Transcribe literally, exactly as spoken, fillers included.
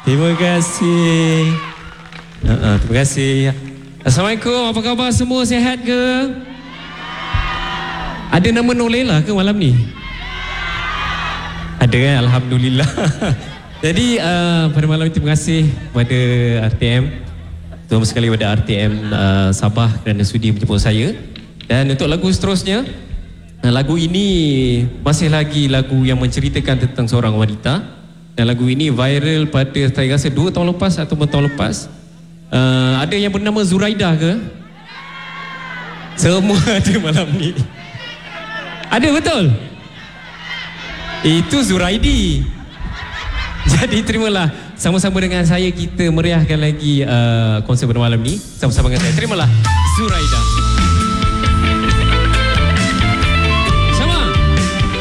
Terima kasih. Uh, uh, terima kasih. Assalamualaikum, apa khabar semua? Sihat ke? Ada nama Nolela ke malam ni? Ada kan? Alhamdulillah. Jadi uh, pada malam ini terima kasih kepada R T M. Terima sekali kepada R T M uh, Sabah kerana sudi menjemput saya. Dan untuk lagu seterusnya, lagu ini masih lagi lagu yang menceritakan tentang seorang wanita. Dan lagu ini viral pada saya rasa dua tahun lepas atau tahun lepas. Uh, ada yang bernama Zuraida ke? Semua ada malam ni. Ada betul? Itu Zuraidi. Jadi terimalah sama-sama dengan saya kita meriahkan lagi uh, konsert pada malam ni. Sama-sama dengan saya. Terimalah Zuraida.